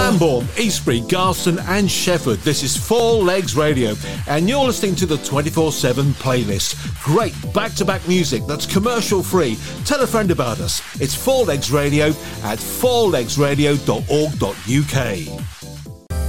Lambourne, Eastbury, Garston and Shefford. This is Four Legs Radio and you're listening to the 24/7 playlist. Great back-to-back music that's commercial free. Tell a friend about us. It's Four Legs Radio at fourlegsradio.org.uk.